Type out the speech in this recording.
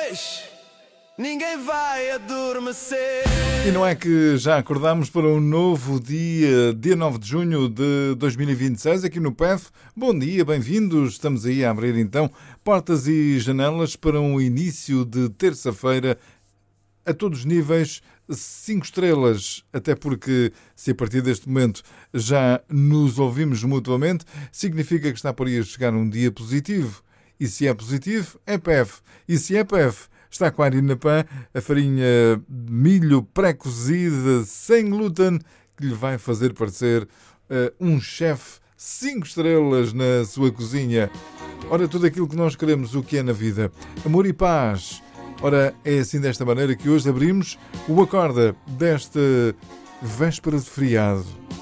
vez ninguém vai adormecer. E não é que já acordamos para um novo dia, dia 9 de junho de 2026, aqui no PEF. Bom dia, bem-vindos. Estamos aí a abrir então portas e janelas para um início de terça-feira a todos os níveis, 5 estrelas, até porque se a partir deste momento já nos ouvimos mutuamente, significa que está por aí a chegar um dia positivo. E se é positivo, é PEF. E se é PEF, está com a Harina Pan, a farinha de milho pré-cozida, sem glúten, que lhe vai fazer parecer um chefe 5 estrelas na sua cozinha. Ora, tudo aquilo que nós queremos, o que é na vida. Amor e paz. Ora, é assim desta maneira que hoje abrimos o Acorda desta véspera de feriado.